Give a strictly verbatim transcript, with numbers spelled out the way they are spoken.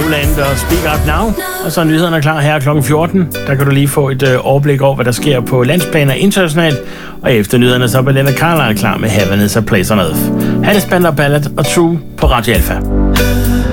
Tomorrowland og Speak Up Now. Og så er nyhederne klar her klokken fjorten. Der kan du lige få et øh, overblik over, hvad der sker på landsplan og internationalt. Og efter nyhederne så er Belinda Carlisle klar med Heaven is a Place on Earth. Her er det Spandau Ballad og True på Radio Alpha.